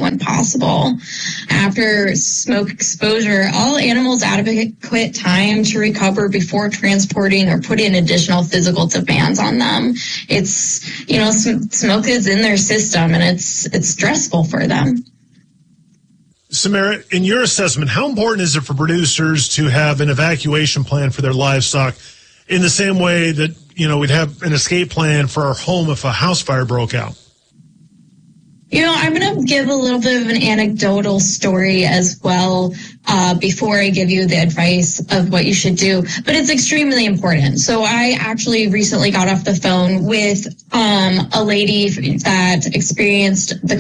when possible. After smoke exposure, all animals adequate time to recover before transporting or putting additional physical demands on them. It's, smoke is in their system and it's stressful for them. Samara, in your assessment, how important is it for producers to have an evacuation plan for their livestock in the same way that, we'd have an escape plan for our home if a house fire broke out? I'm going to give a little bit of an anecdotal story as well before I give you the advice of what you should do, but it's extremely important. So I actually recently got off the phone with a lady that experienced the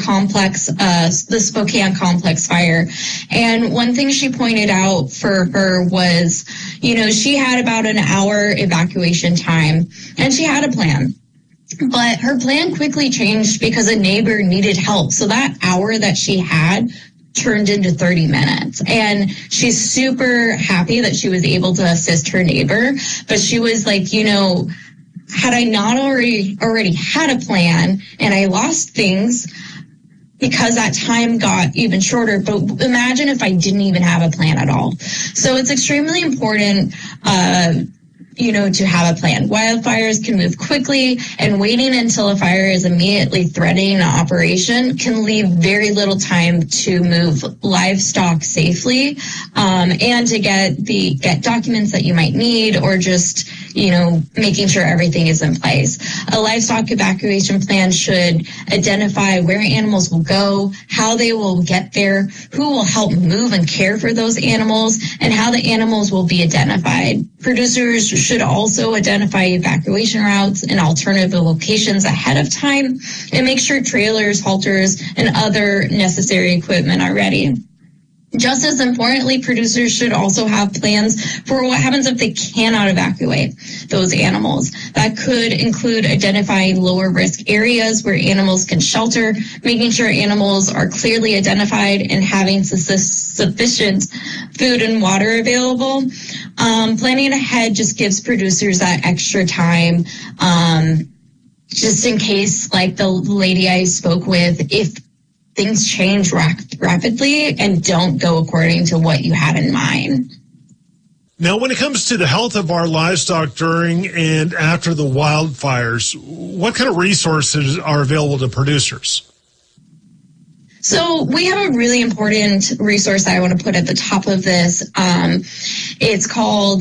Spokane complex fire. And one thing she pointed out for her was, she had about an hour evacuation time and she had a plan. But her plan quickly changed because a neighbor needed help. So that hour that she had turned into 30 minutes. And she's super happy that she was able to assist her neighbor. But she was like, had I not already had a plan and I lost things because that time got even shorter. But imagine if I didn't even have a plan at all. So it's extremely important, to have a plan. Wildfires can move quickly, and waiting until a fire is immediately threatening an operation can leave very little time to move livestock safely, and to get documents that you might need, or just, making sure everything is in place. A livestock evacuation plan should identify where animals will go, how they will get there, who will help move and care for those animals, and how the animals will be identified. Producers should also identify evacuation routes and alternative locations ahead of time and make sure trailers, halters, and other necessary equipment are ready. Just as importantly, producers should also have plans for what happens if they cannot evacuate those animals. That could include identifying lower risk areas where animals can shelter, making sure animals are clearly identified, and having sufficient food and water available. Planning ahead just gives producers that extra time, just in case, like the lady I spoke with, if things change rapidly and don't go according to what you had in mind. Now, when it comes to the health of our livestock during and after the wildfires, what kind of resources are available to producers? So we have a really important resource that I want to put at the top of this. It's called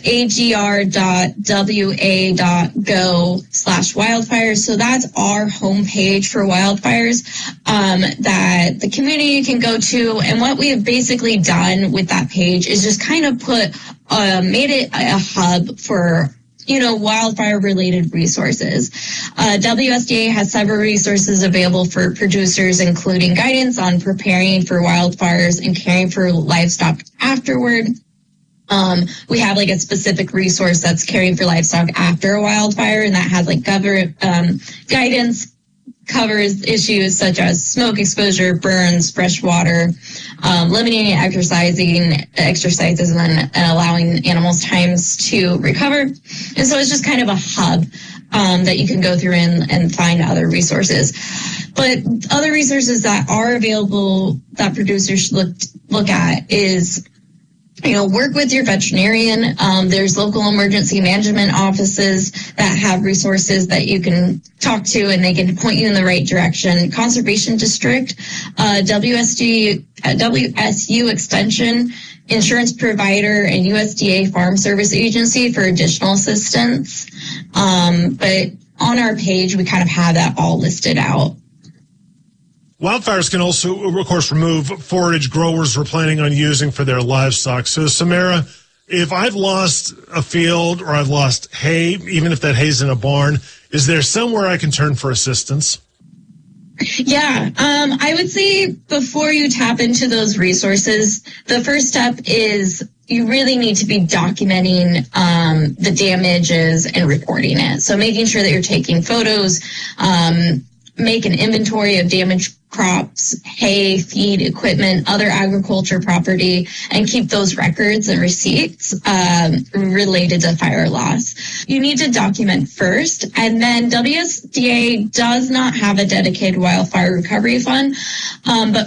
agr.wa.go/wildfires. So that's our homepage for wildfires that the community can go to. And what we have basically done with that page is just kind of made it a hub for wildfire-related resources. WSDA has several resources available for producers, including guidance on preparing for wildfires and caring for livestock afterward. We have a specific resource that's caring for livestock after a wildfire, and that has government guidance, covers issues such as smoke exposure, burns, fresh water, limiting exercises, and then allowing animals times to recover. And so it's just kind of a hub that you can go through and find other resources. But other resources that are available that producers should look at is work with your veterinarian. There's local emergency management offices that have resources that you can talk to, and they can point you in the right direction. Conservation District, WSU Extension, insurance provider, and USDA Farm Service Agency for additional assistance. But on our page, we kind of have that all listed out. Wildfires can also, of course, remove forage growers were planning on using for their livestock. So, Samara, if I've lost a field or I've lost hay, even if that hay's in a barn, is there somewhere I can turn for assistance? Yeah, I would say before you tap into those resources, the first step is you really need to be documenting the damages and reporting it. So making sure that you're taking photos, make an inventory of damaged crops, hay, feed, equipment, other agriculture property, and keep those records and receipts related to fire loss. You need to document first, and then WSDA does not have a dedicated wildfire recovery fund, but